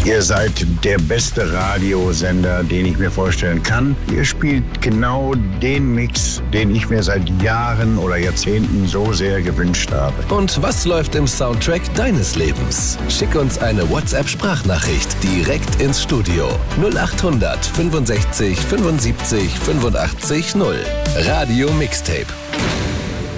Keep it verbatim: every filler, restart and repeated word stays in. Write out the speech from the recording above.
Ihr seid der beste Radiosender, den ich mir vorstellen kann. Ihr spielt genau den Mix, den ich mir seit Jahren oder Jahrzehnten so sehr gewünscht habe. Und was läuft im Soundtrack deines Lebens? Schick uns eine WhatsApp-Sprachnachricht direkt ins Studio. null acht hundert fünfundsechzig fünfundsiebzig fünfundachtzig null. Radio Mixtape.